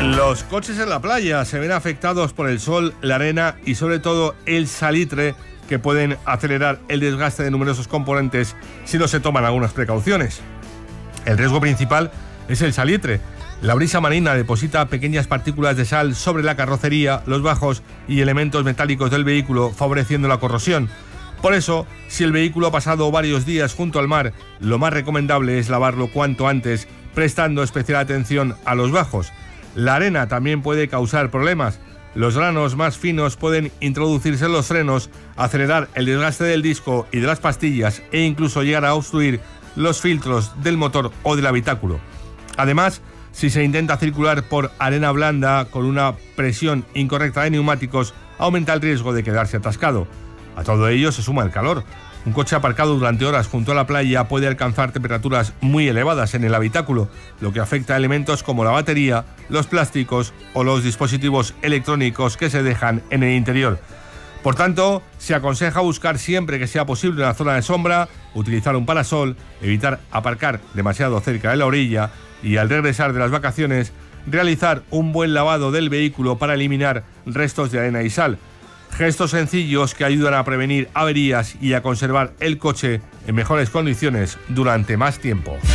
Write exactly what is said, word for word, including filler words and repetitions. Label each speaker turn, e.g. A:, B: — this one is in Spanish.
A: Los coches en la playa se ven afectados por el sol, la arena y sobre todo el salitre, que pueden acelerar el desgaste de numerosos componentes si no se toman algunas precauciones. El riesgo principal es el salitre. La brisa marina deposita pequeñas partículas de sal sobre la carrocería, los bajos y elementos metálicos del vehículo, favoreciendo la corrosión. Por eso, si el vehículo ha pasado varios días junto al mar, lo más recomendable es lavarlo cuanto antes, prestando especial atención a los bajos. La arena también puede causar problemas. Los granos más finos pueden introducirse en los frenos, acelerar el desgaste del disco y de las pastillas e incluso llegar a obstruir los filtros del motor o del habitáculo. Además, si se intenta circular por arena blanda con una presión incorrecta de neumáticos, aumenta el riesgo de quedarse atascado. A todo ello se suma el calor. Un coche aparcado durante horas junto a la playa puede alcanzar temperaturas muy elevadas en el habitáculo, lo que afecta a elementos como la batería, los plásticos o los dispositivos electrónicos que se dejan en el interior. Por tanto, se aconseja buscar siempre que sea posible una zona de sombra, utilizar un parasol, evitar aparcar demasiado cerca de la orilla y, al regresar de las vacaciones, realizar un buen lavado del vehículo para eliminar restos de arena y sal. Gestos sencillos que ayudan a prevenir averías y a conservar el coche en mejores condiciones durante más tiempo.